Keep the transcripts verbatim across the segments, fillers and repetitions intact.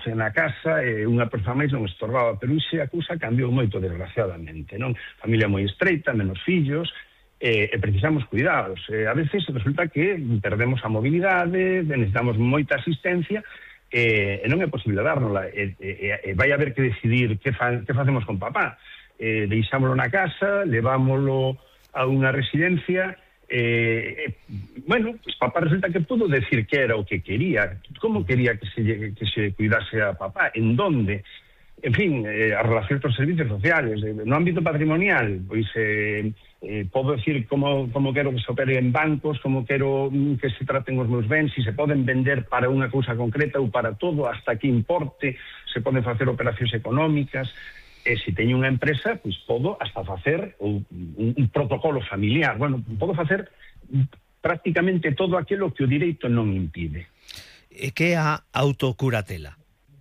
na casa e unha persoa máis non estorbaba, pero ixe a cousa cambiou moito, desgraciadamente, non? Familia moi estreita, menos fillos, e, e precisamos cuidados. E a veces resulta que perdemos a mobilidade, necesitamos moita asistencia, e, e non é posible dárnosla, e, e, e vai haber que decidir que, fa, que facemos con papá. E, deixámoslo na casa, levámoslo a unha residencia. Eh, eh, bueno, pues papá resulta que pudo decir que era o que quería, como quería que se, que se cuidase a papá, en donde, en fin, eh, a relación con servicios sociales, eh, no ámbito patrimonial, pois eh, eh, podo decir como, como quero que se opere en bancos, como quero que se traten os meus bens, se si se poden vender para unha cousa concreta ou para todo, hasta que importe, se poden facer operacións económicas. E se teño unha empresa, pois podo hasta facer un, un, un protocolo familiar. Bueno, podo facer prácticamente todo aquilo que o direito non impide. E que é a autocuratela?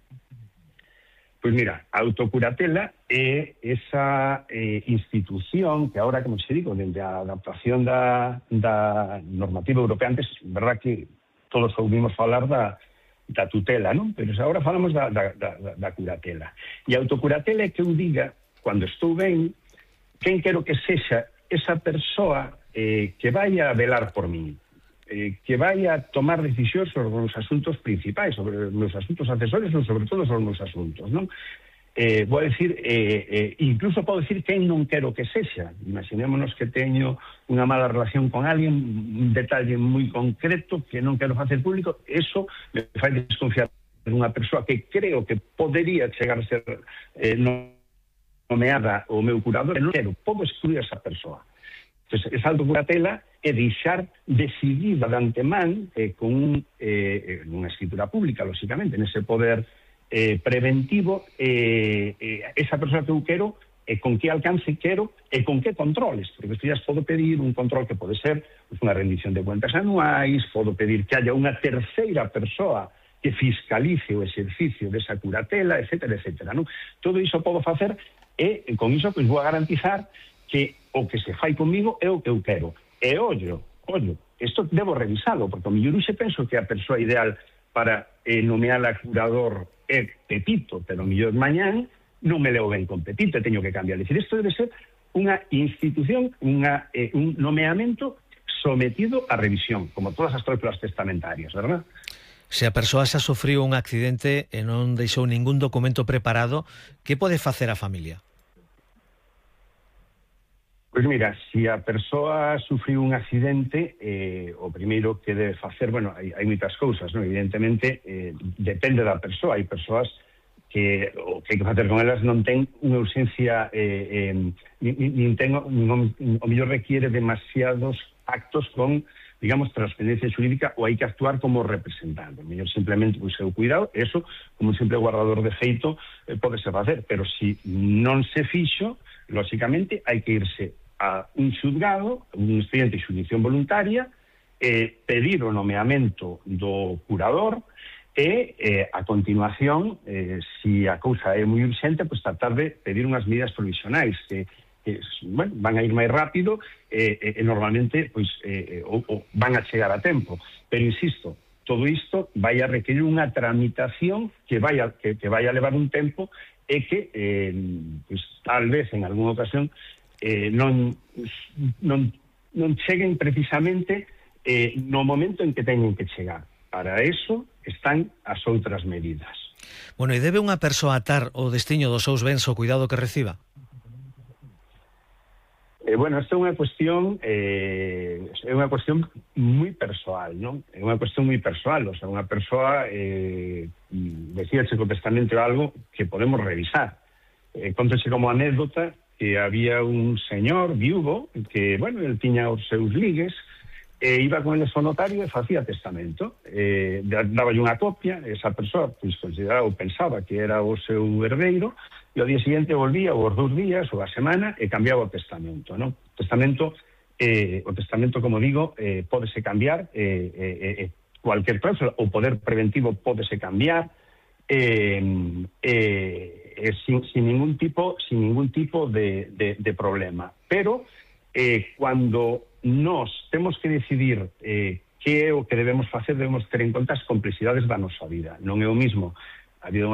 Pois mira, a autocuratela é esa eh, institución que ahora, como se digo, dende a adaptación da, da normativa europea, antes, verdad que todos ouvimos falar da da tutela, non? Pero agora falamos da, da, da, da curatela. E a autocuratela é que eu diga, cando estou ben, quen quero que sexa esa persoa eh, que vai a velar por min, eh, que vai a tomar decisións sobre os meus asuntos principais, sobre os meus asuntos accesorios ou sobre todo sobre os meus asuntos, non? Eh, vou decir, eh, eh, incluso podo decir quen non quero que sexa. Imaginémonos que teño unha mala relación con alguén, un detalle moi concreto que non quero facer público, eso me fai desconfiar dunha persoa que creo que podería chegar a ser eh, nomeada o meu curador, e non quero, podo excluir esa persoa. Entón, esa autocuratela é deixar decidida de antemán eh, con un, eh, unha escritura pública, lógicamente, nese poder Eh, preventivo, eh, eh, esa persoa que eu quero, e eh, con que alcance quero, e con que controles, porque isto já podo pedir un control que pode ser pues, unha rendición de cuentas anuais, podo pedir que haya unha terceira persoa que fiscalice o exercicio desa curatela, etcétera, etcétera, non? Todo iso podo facer, e con iso pues, vou a garantizar que o que se fai comigo é o que eu quero. E ollo, ollo, isto debo revisalo, porque o mellor xe penso que a persoa ideal para eh, nomear a curador é Pepito, pero mellor mañán non me leo ben con Pepito, teño que cambiar. Decir, isto debe ser unha institución, unha, eh, un nomeamento sometido a revisión, como todas as cláusulas testamentarias, verdad? Se a persoa xa sufriu un accidente e non deixou ningún documento preparado, que pode facer a familia? Pois mira, se a persoa sufriu un accidente, eh, o primeiro que debe facer, bueno, hai, hai moitas cousas, non? Evidentemente, eh, depende da persoa. Hai persoas que o que hai que facer con elas non ten unha urxencia, eh, eh, nin, nin ten, non, o mellor requiere demasiados actos con, digamos, trascendencia xurídica, ou hai que actuar como representante. O mellor simplemente, pois, eu cuidado, eso, como un simple guardador de feito, eh, pode ser facer, pero se non se fixo, lógicamente, hai que irse a un xulgado, un expediente de xurisdición voluntaria, eh, pedir o nomeamento do curador e, eh, a continuación, eh, se a cousa é moi urxente, pues, tratar de pedir unhas medidas provisionais que, que bueno, van a ir máis rápido e, eh, eh, normalmente pues, eh, o, o van a chegar a tempo. Pero, insisto, todo isto vai a requerir unha tramitación que vai a, que, que vai a levar un tempo e que, eh, pues, tal vez, en algunha ocasión, Eh, non, non, non cheguen precisamente eh, no momento en que teñen que chegar. Para eso están as outras medidas. Bueno, e debe unha persoa atar o destiño dos seus bens ao cuidado que reciba? Eh, bueno, esta é unha cuestión eh, é unha cuestión moi persoal, non? É unha cuestión moi persoal, o sea, unha persoa eh, decíache que o testamento é algo que podemos revisar. Eh, contóse como anécdota que había un señor viudo que, bueno, el tiña os seus ligues e iba con eles ao notario e facía testamento. Eh, dáballe unha copia, esa persoa pues, consideraba ou pensaba que era o seu herdeiro, e ao día seguinte volvía os dous días ou a semana e cambiaba o testamento, non? O testamento, eh, o testamento, como digo, eh, pódese cambiar, eh, eh, eh, cualquier cláusula, o poder preventivo pódese cambiar, eh, eh, Eh, sin, sin ningún tipo sin ningún tipo de, de, de problema. Pero eh, cuando nos temos que decidir eh, que é o que debemos facer, debemos ter en conta as complexidades da nosa vida. Non é o mismo a vida